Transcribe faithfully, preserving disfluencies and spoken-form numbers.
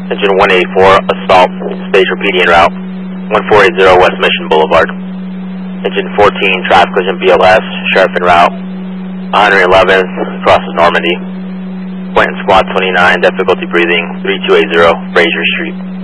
Engine one eighty-four, assault, stage repeating route, one four eight zero West Mission Boulevard. Engine fourteen, traffic collision B L S, sheriff en route, one eleventh, crosses Normandy. Point in squad twenty-nine, difficulty breathing, three two eight zero Fraser Street.